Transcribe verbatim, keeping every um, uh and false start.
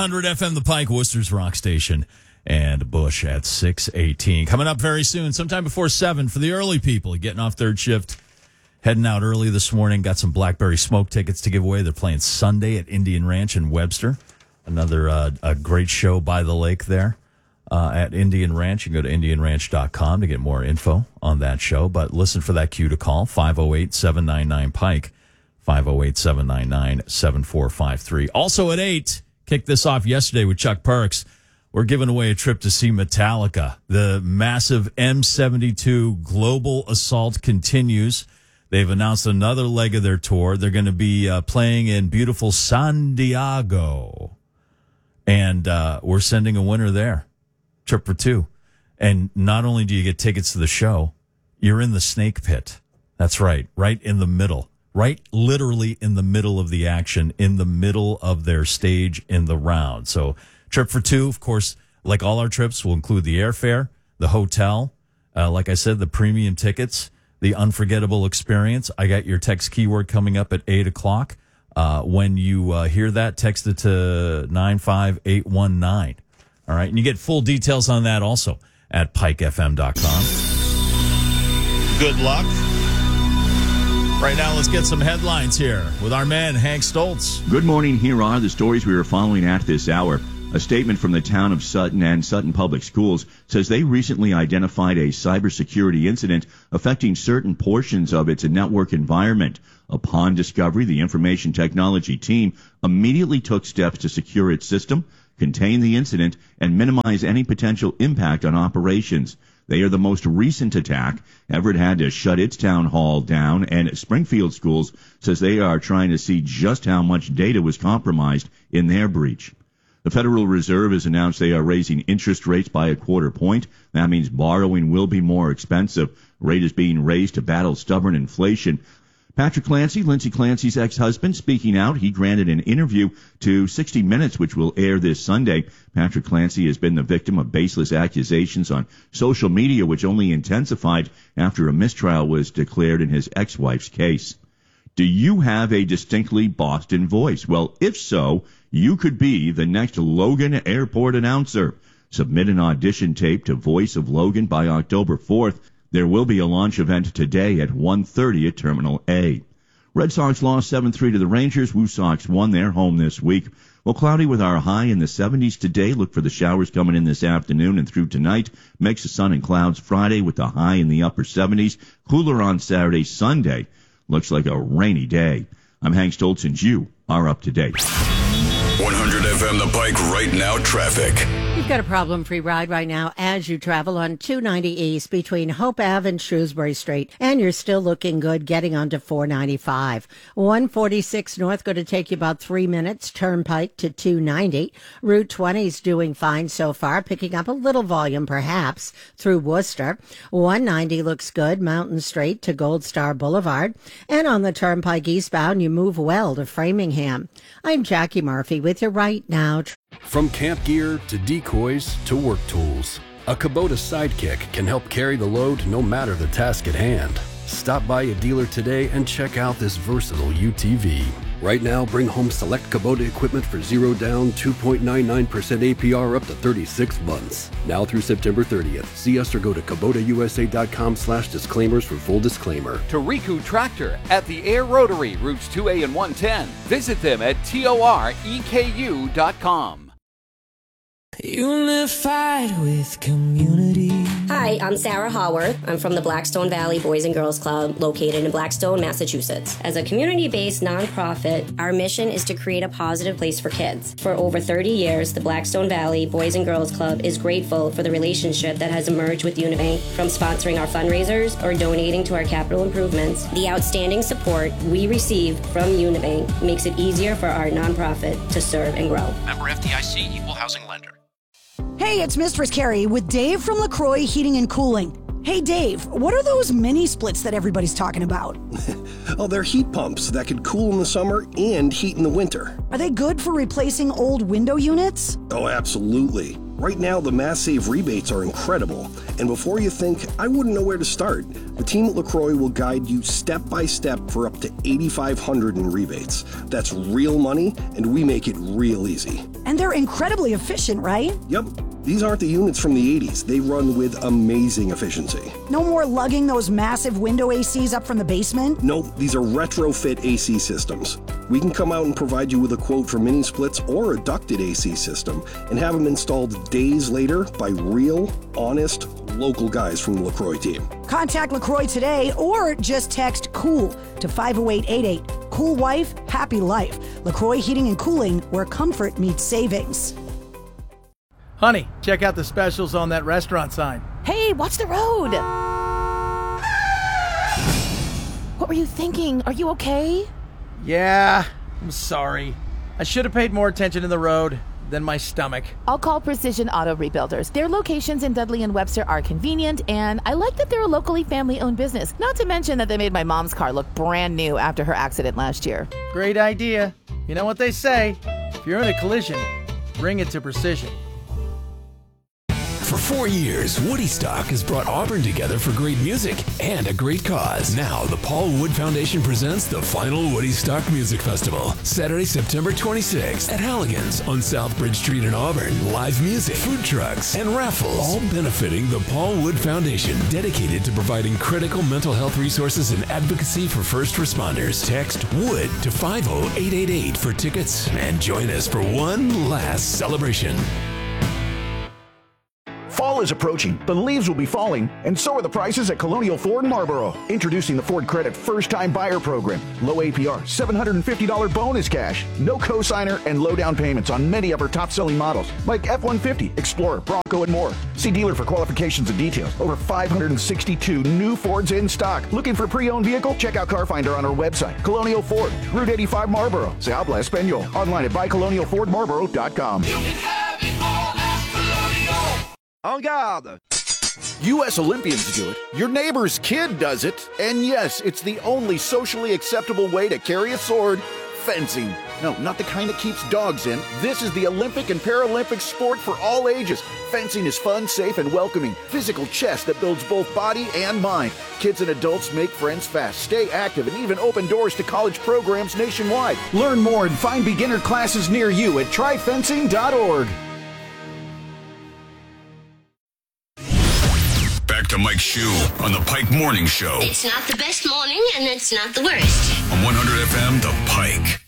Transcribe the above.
hundred F M, The Pike, Worcester's Rock Station, and Bush at six eighteen. Coming up very soon, sometime before seven for the early people getting off third shift, heading out early this morning. Got some Blackberry Smoke tickets to give away. They're playing Sunday at Indian Ranch in Webster. Another uh, a great show by the lake there uh, at Indian Ranch. You can go to indian ranch dot com to get more info on that show. But listen for that cue to call, five oh eight, seven nine nine, Pike, five oh eight, seven nine nine, seven four five three. Also at eight, kicked this off yesterday with Chuck Perks. We're giving away a trip to see Metallica. The massive M seventy-two global assault continues. They've announced another leg of their tour. They're going to be uh, playing in beautiful San Diego. And uh, we're sending a winner there. Trip for two. And not only do you get tickets to the show, you're in the snake pit. That's right. Right in the middle. Right literally in the middle of the action, in the middle of their stage in the round. So trip for two, of course, like all our trips, will include the airfare, the hotel, uh, like I said, the premium tickets, the unforgettable experience. I got your text keyword coming up at eight o'clock. Uh, when you uh, hear that, text it to nine five eight one nine. All right. And you get full details on that also at pike f m dot com. Good luck. Right now, let's get some headlines here with our man, Hank Stoltz. Good morning. Here are the stories we are following at this hour. A statement from the town of Sutton and Sutton Public Schools says they recently identified a cybersecurity incident affecting certain portions of its network environment. Upon discovery, the information technology team immediately took steps to secure its system, contain the incident, and minimize any potential impact on operations. They are the most recent attack. Everett had to shut its town hall down, and Springfield Schools says they are trying to see just how much data was compromised in their breach. The Federal Reserve has announced they are raising interest rates by a quarter point. That means borrowing will be more expensive. Rate is being raised to battle stubborn inflation. Patrick Clancy, Lindsay Clancy's ex-husband, speaking out. He granted an interview to sixty minutes, which will air this Sunday. Patrick Clancy has been the victim of baseless accusations on social media, which only intensified after a mistrial was declared in his ex-wife's case. Do you have a distinctly Boston voice? Well, if so, you could be the next Logan Airport announcer. Submit an audition tape to Voice of Logan by October fourth. There will be a launch event today at one thirty at Terminal A. Red Sox lost seven three to the Rangers. Woo Sox won their home this week. Well, cloudy with our high in the seventies today. Look for the showers coming in this afternoon and through tonight. Mix of sun and clouds Friday with the high in the upper seventies. Cooler on Saturday, Sunday. Looks like a rainy day. I'm Hank Stoltz, and you are up to date. one hundred F M The Pike right now traffic. You've got a problem-free ride right now as you travel on two ninety East between Hope Ave and Shrewsbury Street, and you're still looking good getting onto four ninety-five. one forty-six North going to take you about three minutes, Turnpike to two ninety. Route twenty is doing fine so far, picking up a little volume perhaps through Worcester. one ninety looks good, Mountain Street to Gold Star Boulevard. And on the Turnpike eastbound, you move well to Framingham. I'm Jackie Murphy with you right now. From camp gear to decoys to work tools, a Kubota Sidekick can help carry the load no matter the task at hand. Stop by a dealer today and check out this versatile U T V. Right now, bring home select Kubota equipment for zero down, two point nine nine percent A P R up to thirty-six months. Now through September thirtieth. See us or go to Kubota U S A dot com slash disclaimers for full disclaimer. Toriku Tractor at the Air Rotary, routes two A and one ten. Visit them at toreku dot com. Unified with community. Hi, I'm Sarah Haworth. I'm from the Blackstone Valley Boys and Girls Club located in Blackstone, Massachusetts. As a community-based nonprofit, our mission is to create a positive place for kids. For over thirty years, the Blackstone Valley Boys and Girls Club is grateful for the relationship that has emerged with Unibank. From sponsoring our fundraisers or donating to our capital improvements, the outstanding support we receive from Unibank makes it easier for our nonprofit to serve and grow. Member F D I C, Equal Housing Lender. Hey, it's Mistress Carrie with Dave from LaCroix Heating and Cooling. Hey, Dave, what are those mini splits that everybody's talking about? Oh, they're heat pumps that could cool in the summer and heat in the winter. Are they good for replacing old window units? Oh, absolutely. Right now, the Mass Save rebates are incredible. And before you think, I wouldn't know where to start, the team at LaCroix will guide you step by step for up to eight thousand five hundred dollars in rebates. That's real money, and we make it real easy. And they're incredibly efficient, right? Yep. These aren't the units from the eighties. They run with amazing efficiency. No more lugging those massive window A Cs up from the basement? Nope, these are retrofit A C systems. We can come out and provide you with a quote for mini splits or a ducted A C system and have them installed days later by real, honest, local guys from the LaCroix team. Contact LaCroix today or just text COOL to five oh eight eight eight. Cool wife, happy life. LaCroix Heating and Cooling, where comfort meets savings. Honey, check out the specials on that restaurant sign. Hey, watch the road! What were you thinking? Are you okay? Yeah, I'm sorry. I should have paid more attention to the road than my stomach. I'll call Precision Auto Rebuilders. Their locations in Dudley and Webster are convenient, and I like that they're a locally family-owned business. Not to mention that they made my mom's car look brand new after her accident last year. Great idea. You know what they say, if you're in a collision, bring it to Precision. For four years, Woody Stock has brought Auburn together for great music and a great cause. Now, the Paul Wood Foundation presents the final Woody Stock Music Festival, Saturday, September twenty-sixth at Halligan's on Southbridge Street in Auburn. Live music, food trucks, and raffles, all benefiting the Paul Wood Foundation, dedicated to providing critical mental health resources and advocacy for first responders. Text WOOD to five oh eight eight eight for tickets and join us for one last celebration. Fall is approaching, the leaves will be falling, and so are the prices at Colonial Ford Marlboro. Introducing the Ford Credit First-Time Buyer Program. Low A P R, seven hundred fifty dollars bonus cash, no cosigner, and low down payments on many of our top-selling models, like F one fifty, Explorer, Bronco, and more. See dealer for qualifications and details. Over five hundred sixty-two new Fords in stock. Looking for a pre-owned vehicle? Check out Car Finder on our website. Colonial Ford, Route eighty-five Marlboro. Se habla español. Online at buy colonial ford marlboro dot com. En garde! U S Olympians do it, your neighbor's kid does it, and yes, it's the only socially acceptable way to carry a sword, fencing. No, not the kind that keeps dogs in. This is the Olympic and Paralympic sport for all ages. Fencing is fun, safe, and welcoming. Physical chess that builds both body and mind. Kids and adults make friends fast, stay active, and even open doors to college programs nationwide. Learn more and find beginner classes near you at try fencing dot org. Back to Mike Shue on the Pike Morning Show. It's not the best morning, and it's not the worst. On one hundred F M, The Pike.